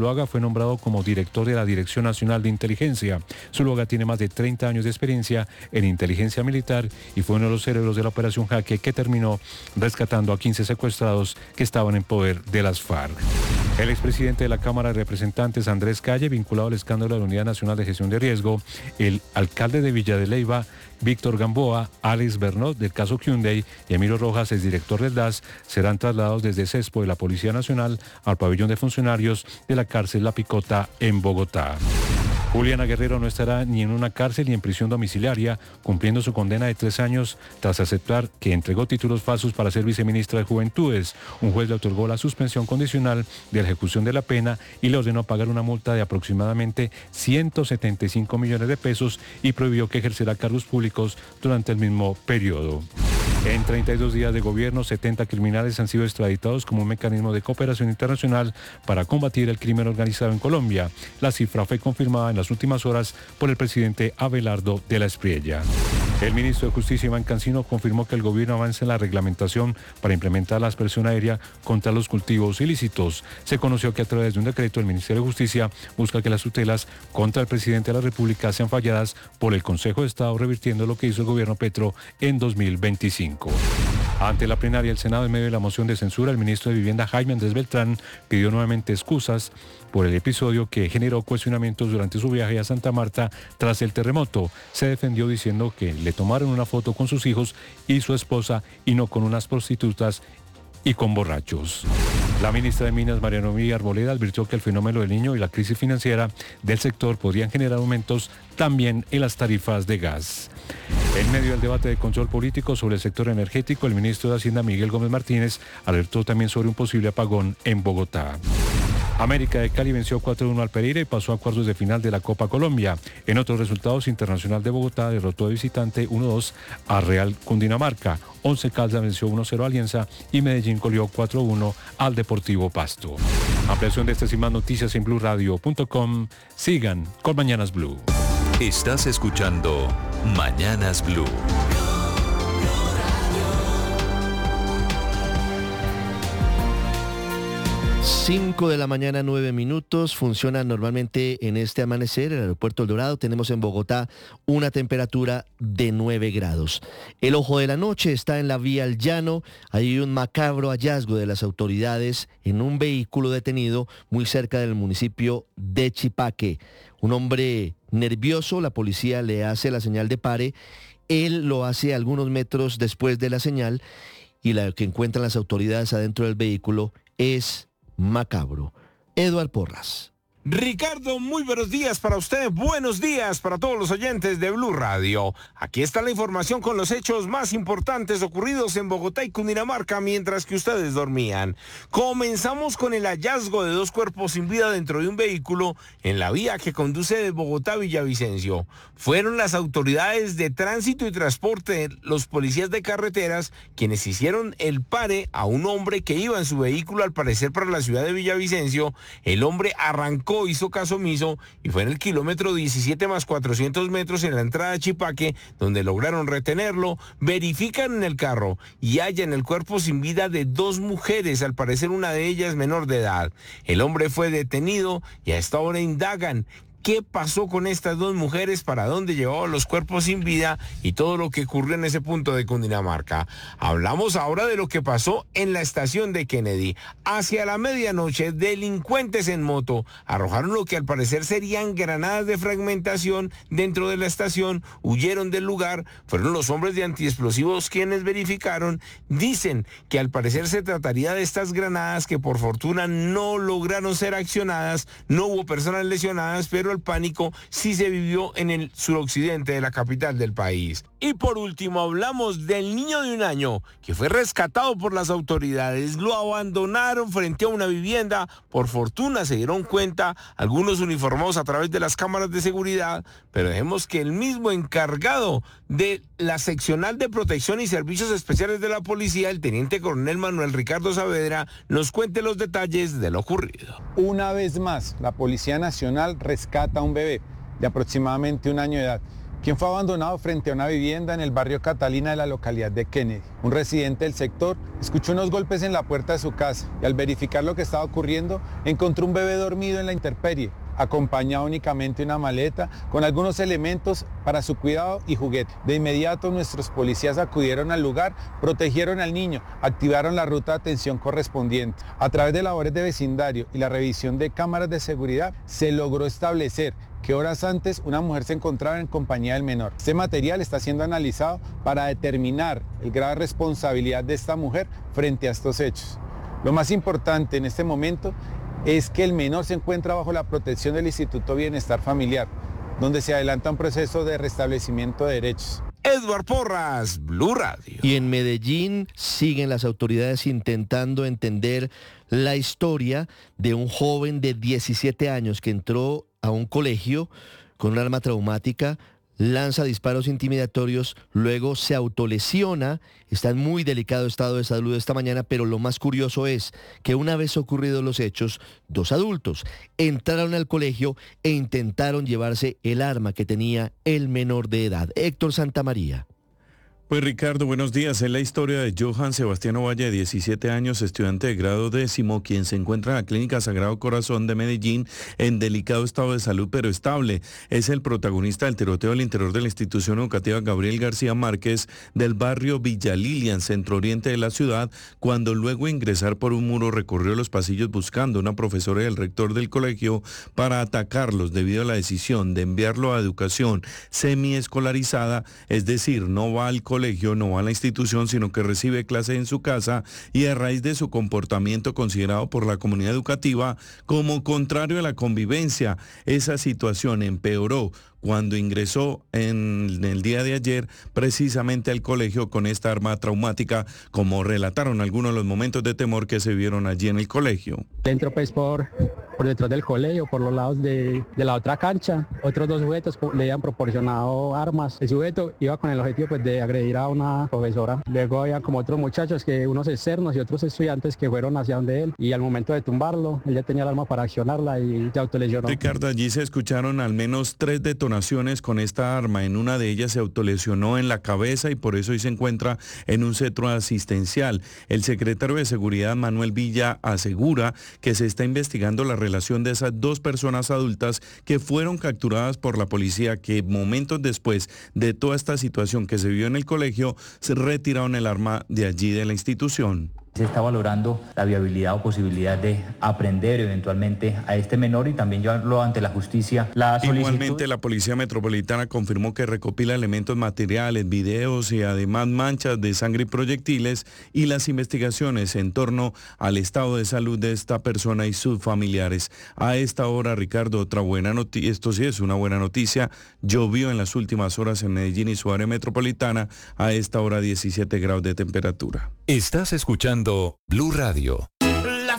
Zuluaga fue nombrado como director de la Dirección Nacional de Inteligencia. Zuluaga tiene más de 30 años de experiencia en inteligencia militar y fue uno de los cerebros de la Operación Jaque que terminó rescatando a 15 secuestrados que estaban en poder de las FARC. El expresidente de la Cámara de Representantes, Andrés Calle, vinculado al escándalo de la Unidad Nacional de Gestión de Riesgo, el alcalde de Villa de Leyva, Víctor Gamboa, Alex Bernot del caso Hyundai y Emilio Rojas, exdirector del DAS, serán trasladados desde CESPO de la Policía Nacional al pabellón de funcionarios de la cárcel La Picota en Bogotá. Juliana Guerrero no estará ni en una cárcel ni en prisión domiciliaria, cumpliendo su condena de 3 años tras aceptar que entregó títulos falsos para ser viceministra de Juventudes. Un juez le otorgó la suspensión condicional de la ejecución de la pena y le ordenó pagar una multa de aproximadamente 175 millones de pesos y prohibió que ejerciera cargos públicos durante el mismo periodo. En 32 días de gobierno, 70 criminales han sido extraditados como un mecanismo de cooperación internacional para combatir el crimen organizado en Colombia. La cifra fue confirmada en las últimas horas por el presidente Abelardo de la Espriella. El ministro de Justicia, Iván Cancino, confirmó que el gobierno avanza en la reglamentación para implementar la aspersión aérea contra los cultivos ilícitos. Se conoció que a través de un decreto el Ministerio de Justicia busca que las tutelas contra el presidente de la República sean falladas por el Consejo de Estado, revirtiendo lo que hizo el gobierno Petro en 2025. Ante la plenaria del Senado, en medio de la moción de censura, el ministro de Vivienda, Jaime Andrés Beltrán, pidió nuevamente excusas por el episodio que generó cuestionamientos durante su viaje a Santa Marta tras el terremoto. Se defendió diciendo que le tomaron una foto con sus hijos y su esposa y no con unas prostitutas y con borrachos. La ministra de Minas, María Noemí Arboleda, advirtió que el fenómeno del Niño y la crisis financiera del sector podrían generar aumentos también en las tarifas de gas. En medio del debate de control político sobre el sector energético, el ministro de Hacienda, Miguel Gómez Martínez, alertó también sobre un posible apagón en Bogotá. América de Cali venció 4-1 al Pereira y pasó a cuartos de final de la Copa Colombia. En otros resultados, Internacional de Bogotá derrotó de visitante 1-2 a Real Cundinamarca. Once Caldas venció 1-0 a Alianza y Medellín goleó 4-1 al Deportivo Pasto. Ampliación de estas y más noticias en blurradio.com. Sigan con Mañanas Blue. Estás escuchando Mañanas Blue. 5 de la mañana, 9 minutos. Funciona normalmente en este amanecer el aeropuerto El Dorado. Tenemos en Bogotá una temperatura de 9 grados. El ojo de la noche está en la vía al llano. Hay un macabro hallazgo de las autoridades en un vehículo detenido muy cerca del municipio de Chipaque. Un hombre nervioso, la policía le hace la señal de pare. Él lo hace algunos metros después de la señal y lo que encuentran las autoridades adentro del vehículo es macabro. Eduard Porras. Ricardo, muy buenos días para usted, buenos días para todos los oyentes de Blue Radio. Aquí está la información con los hechos más importantes ocurridos en Bogotá y Cundinamarca mientras que ustedes dormían. Comenzamos con el hallazgo de 2 cuerpos sin vida dentro de un vehículo en la vía que conduce de Bogotá a Villavicencio. Fueron las autoridades de tránsito y transporte, los policías de carreteras, quienes hicieron el pare a un hombre que iba en su vehículo al parecer para la ciudad de Villavicencio. El hombre arrancó, hizo caso omiso y fue en el kilómetro 17 más 400 metros en la entrada de Chipaque, donde lograron retenerlo. Verifican en el carro y hallan el cuerpo sin vida de 2 mujeres, al parecer una de ellas menor de edad. El hombre fue detenido y a esta hora indagan qué pasó con estas 2 mujeres, para dónde llevaban los cuerpos sin vida y todo lo que ocurrió en ese punto de Cundinamarca. Hablamos ahora de lo que pasó en la estación de Kennedy. Hacia la medianoche, delincuentes en moto arrojaron lo que al parecer serían granadas de fragmentación dentro de la estación, huyeron del lugar. Fueron los hombres de antiexplosivos quienes verificaron. Dicen que al parecer se trataría de estas granadas que por fortuna no lograron ser accionadas, no hubo personas lesionadas, pero el pánico sí se vivió en el suroccidente de la capital del país. Y por último hablamos del niño de 1 año que fue rescatado por las autoridades. Lo abandonaron frente a una vivienda. Por fortuna se dieron cuenta algunos uniformados a través de las cámaras de seguridad, pero dejemos que el mismo encargado de la seccional de protección y servicios especiales de la policía, el teniente coronel Manuel Ricardo Saavedra, nos cuente los detalles de lo ocurrido. Una vez más, la Policía Nacional rescata a un bebé de aproximadamente 1 año de edad. quien fue abandonado frente a una vivienda en el barrio Catalina de la localidad de Kennedy. Un residente del sector escuchó unos golpes en la puerta de su casa y al verificar lo que estaba ocurriendo, encontró un bebé dormido en la intemperie, acompañado únicamente de una maleta con algunos elementos para su cuidado y juguete. De inmediato nuestros policías acudieron al lugar, protegieron al niño, activaron la ruta de atención correspondiente. A través de labores de vecindario y la revisión de cámaras de seguridad, se logró establecer que horas antes una mujer se encontraba en compañía del menor. Este material está siendo analizado para determinar el grado de responsabilidad de esta mujer frente a estos hechos. Lo más importante en este momento es que el menor se encuentra bajo la protección del Instituto Bienestar Familiar, donde se adelanta un proceso de restablecimiento de derechos. Edward Porras, Blue Radio. Y en Medellín siguen las autoridades intentando entender la historia de un joven de 17 años que entró a un colegio con un arma traumática, lanza disparos intimidatorios, luego se autolesiona, está en muy delicado estado de salud esta mañana, pero lo más curioso es que una vez ocurridos los hechos, dos adultos entraron al colegio e intentaron llevarse el arma que tenía el menor de edad. Héctor Santamaría. Pues Ricardo, buenos días. Es la historia de Johan Sebastián Ovalle, de 17 años, estudiante de grado 10º, quien se encuentra en la Clínica Sagrado Corazón de Medellín en delicado estado de salud pero estable. Es el protagonista del tiroteo al interior de la institución educativa Gabriel García Márquez del barrio Villa Lilian, centro oriente de la ciudad, cuando luego de ingresar por un muro recorrió los pasillos buscando a una profesora y el rector del colegio para atacarlos debido a la decisión de enviarlo a educación semiescolarizada, es decir, no va al colegio, no va a la institución, sino que recibe clases en su casa, y a raíz de su comportamiento considerado por la comunidad educativa como contrario a la convivencia, esa situación empeoró cuando ingresó en el día de ayer precisamente al colegio con esta arma traumática, como relataron algunos de los momentos de temor que se vieron allí en el colegio. Dentro pues por detrás del colegio, por los lados de la otra cancha, otros dos sujetos le habían proporcionado armas. El sujeto iba con el objetivo pues de agredir a una profesora. Luego había como otros muchachos, unos externos y otros estudiantes que fueron hacia donde él, y al momento de tumbarlo, él ya tenía el arma para accionarla y se autolesionó. Ricardo, allí se escucharon al menos 3 detonaciones con esta arma. En una de ellas se autolesionó en la cabeza y por eso hoy se encuentra en un centro asistencial. El secretario de Seguridad, Manuel Villa, asegura que se está investigando la relación de esas 2 personas adultas que fueron capturadas por la policía, que momentos después de toda esta situación que se vio en el colegio, se retiraron el arma de allí de la institución. Se está valorando la viabilidad o posibilidad de aprender eventualmente a este menor y también llevarlo ante la justicia. Igualmente, la Policía Metropolitana confirmó que recopila elementos materiales, videos y además manchas de sangre y proyectiles, y las investigaciones en torno al estado de salud de esta persona y sus familiares. A esta hora, Ricardo, otra buena noticia, esto sí es una buena noticia, llovió en las últimas horas en Medellín y su área metropolitana, a esta hora 17 grados de temperatura. Estás escuchando Blue Radio,